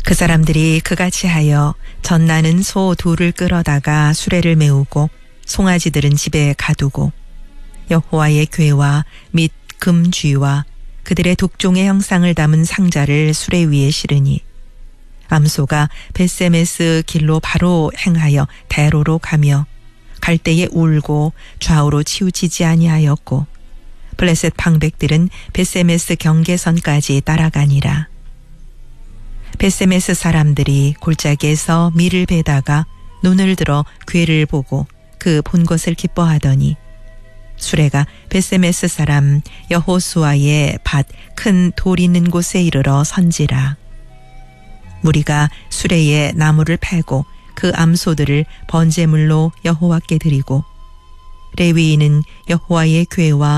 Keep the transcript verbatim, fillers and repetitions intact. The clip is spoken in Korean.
그 사람들이 그같이 하여 젖나는 소 둘을 끌어다가 수레를 메우고 송아지들은 집에 가두고 여호와의 궤와 및 금쥐와 그들의 독종의 형상을 담은 상자를 수레 위에 실으니 암소가 벳세메스 길로 바로 행하여 대로로 가며 갈 때에 울고 좌우로 치우치지 아니하였고 블레셋 방백들은 벳세메스 경계선까지 따라가니라. 벳세메스 사람들이 골짜기에서 밀을 베다가 눈을 들어 궤를 보고 그 본 것을 기뻐하더니 수레가 벳세메스 사람 여호수아의 밭 큰 돌 있는 곳에 이르러 선지라. 무리가 수레에 나무를 패고 그 암소들을 번제물로 여호와께 드리고 레위인은 여호와의 궤와